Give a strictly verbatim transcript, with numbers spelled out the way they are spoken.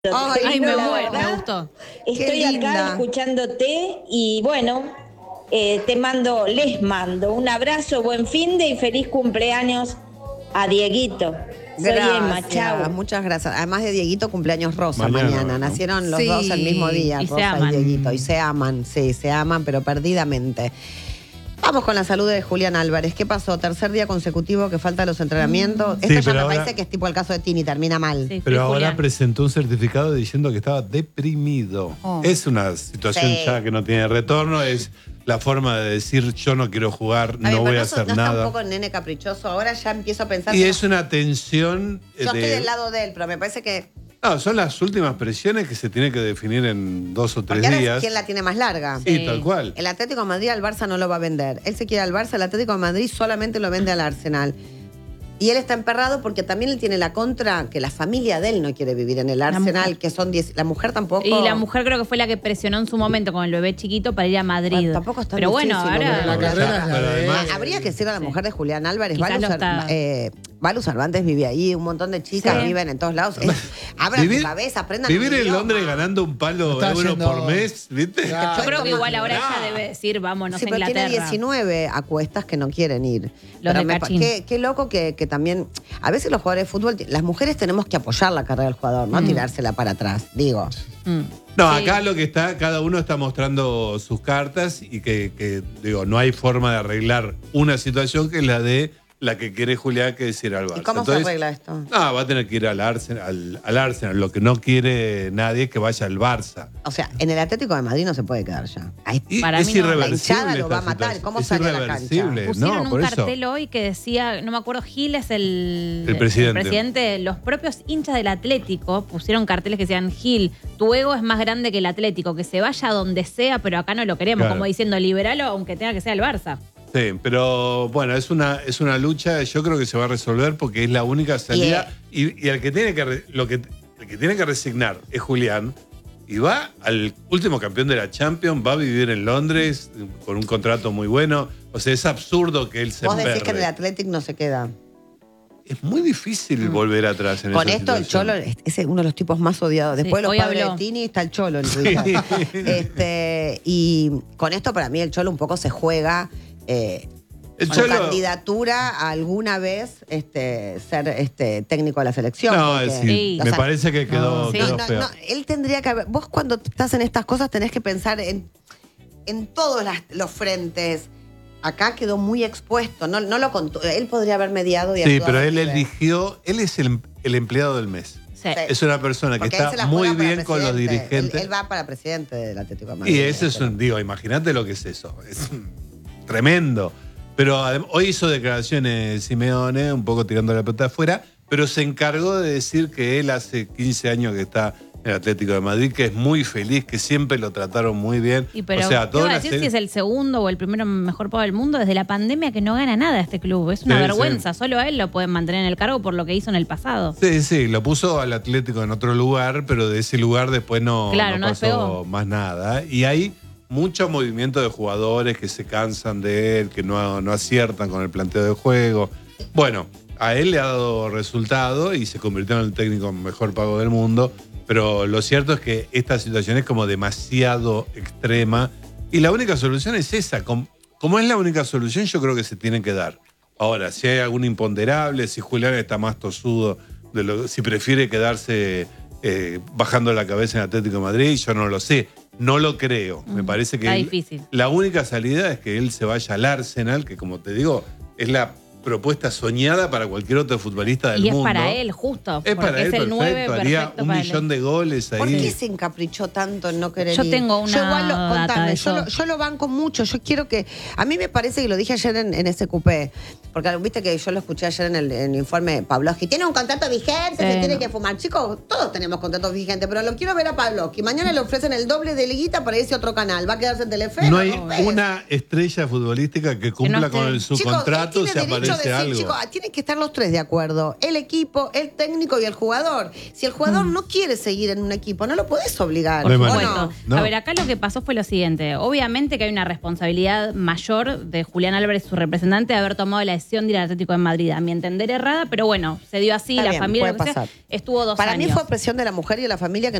Ay, Ay, me, no, la muero, me verdad, gustó. Estoy Qué acá linda. escuchándote y bueno, eh, te mando, les mando un abrazo, buen fin de y feliz cumpleaños a Dieguito. Soy Emma, Gracias, chao. muchas gracias. Además de Dieguito, cumpleaños Rosa mañana. Mañana, ¿no? Nacieron los Sí, dos el mismo día, y se Rosa y aman. Dieguito. Y se aman, sí, se aman, pero perdidamente. Vamos con la salud de Julián Álvarez. ¿Qué pasó? Tercer día consecutivo que falta los entrenamientos. Sí, Esto ya pero me ahora- parece que es tipo el caso de Tini, termina mal. Sí, Pero fui ahora Julián. presentó un certificado diciendo que estaba deprimido. Oh. Es una situación Sí. ya que no tiene retorno, es la forma de decir yo no quiero jugar, Ay, no pero voy a no, hacer no está un nada. poco nene caprichoso. Ahora ya empiezo a pensar. Y que es no- una tensión eh, Yo de... estoy del lado de él, pero me parece que. No, son las últimas presiones que se tienen que definir en dos o tres Porque ahora es días. quién la tiene más larga. Sí, Sí. tal cual. El Atlético de Madrid al Barça no lo va a vender. Él se quiere al Barça, el Atlético de Madrid solamente lo vende al Arsenal. Y él está emperrado porque también él tiene la contra que la familia de él no quiere vivir en el Arsenal, mujer. que son diez. La mujer tampoco. Y la mujer creo que fue la que presionó en su momento con el bebé chiquito para ir a Madrid. Bueno, tampoco es tan Pero bueno, difícil, ahora... porque La carrera es la Pero de además- él. Habría que decir a la mujer de Julián Álvarez. Quizás Valu, lo Cer- está- eh, Valu Cervantes vive ahí, un montón de chicas Sí. viven en todos lados. Es- abran su cabeza, aprendan vivir un en idioma. Londres ganando un No palo está euro yendo- por mes, ¿viste? Claro. Yo creo que igual ahora Ah. ella debe decir, vámonos Sí, a pero Inglaterra. tiene diecinueve acuestas que no quieren ir. Los Pero de me pa- Cachín. qué, qué loco que, que también. A veces los jugadores de fútbol, las mujeres tenemos que apoyar la carrera del jugador, no tirársela para atrás, digo. Mm. No, Sí. acá lo que está, cada uno está mostrando sus cartas y que, que, digo, no hay forma de arreglar una situación que es la de la que quiere Julián, que es ir al Barça. ¿Y cómo Entonces, se arregla esto? No, va a tener que ir al Arsenal, al, al Arsenal. Lo que no quiere nadie es que vaya al Barça. O sea, en el Atlético de Madrid no se puede quedar ya. Ay, Y Para es mí no. La irreversible. hinchada lo va a esta matar. situación. ¿Cómo es sale a la cancha? irreversible. Pusieron No, un por cartel eso. hoy que decía, no me acuerdo, Gil es el, El presidente. presidente. Los propios hinchas del Atlético pusieron carteles que decían, Gil, tu ego es más grande que el Atlético, que se vaya a donde sea, pero acá no lo queremos, Claro. como diciendo, liberalo aunque tenga que ser el Barça. Sí, pero bueno, es una, es una lucha, yo creo que se va a resolver porque es la única salida. Y, y el que tiene que re- lo que el que tiene que resignar es Julián. Y va al último campeón de la Champions, va a vivir en Londres con un contrato muy bueno. O sea, es absurdo que él se Vos decís emberre. que en el Atlético no se queda. Es muy difícil volver atrás en Con esa esto, el situación. Cholo es es uno de los tipos más odiados. Sí, Después de hoy los padres habló. de Tini está el Cholo en Twitter. Este, y con esto, para mí, el Cholo un poco se juega. Eh, El con Cholo- candidatura a alguna vez este, ser este, técnico de la selección. No, porque- sí, Sí. me o sea, parece que quedó, no, sí. quedó no, no, feo. no, él tendría que haber. Vos, cuando estás en estas cosas, tenés que pensar en, en todos las- los frentes. Acá quedó muy expuesto. No, no lo contó. Él podría haber mediado y Sí, ayudado pero al él pibe. eligió, él es el, el empleado del mes. Sí. Sí. Es una persona que Porque él se está la muy juega para bien con los presidente. dirigentes. Él, él va para presidente del Atlético de Madrid. Y ese es un, digo, imagínate lo que es eso. Es tremendo. Pero adem- hoy hizo declaraciones Simeone, un poco tirando la pelota afuera, pero se encargó de decir que él hace quince años que está en el Atlético de Madrid, que es muy feliz, que siempre lo trataron muy bien. Y pero, o sea, ¿qué toda va a la decir serie- si es el segundo o el primero mejor pago del mundo? Desde la pandemia que no gana nada este club. Es una Sí, vergüenza. Solo a él lo pueden mantener en el cargo por lo que hizo en el pasado. Sí, sí, lo puso al Atlético en otro lugar, pero de ese lugar después no, Claro, no no pasó despegó. más nada. Y hay mucho movimiento de jugadores que se cansan de él, que no, no aciertan con el planteo de juego. Bueno, a él le ha dado resultado y se convirtió en el técnico mejor pago del mundo, pero lo cierto es que esta situación es como demasiado extrema y la única solución es esa. Com- Como es la única solución, yo creo que se tiene que dar. Ahora, si hay algún imponderable, si Julián está más tosudo, de lo- si prefiere quedarse eh, bajando la cabeza en Atlético de Madrid, yo no lo sé. No lo creo. Me parece que Está él- difícil. la única salida es que él se vaya al Arsenal, que como te digo, es la propuesta soñada para cualquier otro futbolista del Y es mundo. para él, justo. Es porque para él, es el perfecto. nueve Haría perfecto un para millón él. de goles ahí. ¿Por qué se encaprichó tanto en no querer Yo ir? tengo una Yo igual lo, data contame, de yo, eso. lo, yo lo banco mucho. Yo quiero que. A mí me parece que lo dije ayer en, en ese cupé. Porque viste que yo lo escuché ayer en el, en el informe Pavlovsky. Tiene un contrato vigente, Sí. se tiene que fumar. Chicos, todos tenemos contratos vigentes, pero lo quiero ver a Pavlovsky. Mañana le ofrecen el doble de liguita para irse a otro canal. Va a quedarse en Telefe. No hay ves. una estrella futbolística que cumpla no esté- con el, su Chicos, contrato él si tiene derecho a aparece decir, algo. chicos, tienen que estar los tres de acuerdo. El equipo, el técnico y el jugador. Si el jugador no quiere seguir en un equipo, no lo podés obligar. Por ¿o supuesto. no? Bueno, No. a ver, acá lo que pasó fue lo siguiente. Obviamente que hay una responsabilidad mayor de Julián Álvarez, su representante, de haber tomado la decisión presión de ir al Atlético de Madrid. A mi entender errada, pero bueno, se dio así, Está la bien, familia puede lo que sea, pasar. estuvo dos Para años. mí fue presión de la mujer y de la familia que